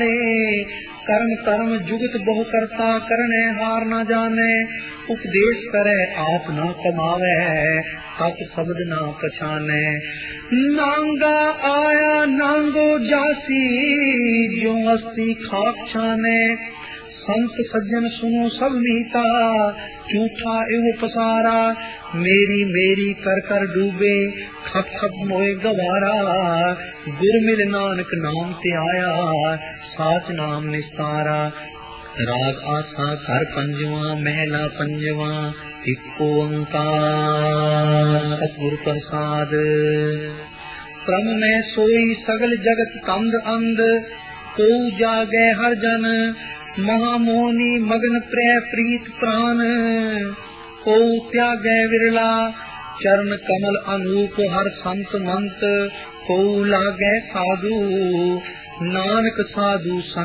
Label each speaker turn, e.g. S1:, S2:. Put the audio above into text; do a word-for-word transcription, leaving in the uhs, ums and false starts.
S1: कर्म कर्म जुगत बहु करता करने हार न जाने। उपदेश करे आप न कमावे तत् शब्द न पछाने। नांगा आया नांगो जासी जो अस्थि खाक छाने। संत सज्जन सुनो सब मीता झूठा एव पसारा। मेरी मेरी कर कर डूबे खप खप मोए गवारा। गुर मिल नानक नाम ते आया साच नाम निस्तारा। राग आसा घर पंजवा महला पंजवा इको ओंकार सतगुर प्रसाद। क्रम में सोई सगल जगत तंद अंध को जागे हर जन। महामोहनी मगन प्रेय प्रीत प्राण को त्यागे विरला। चरण कमल अनूप हर संत मंत को लागे साधु। नानक साधु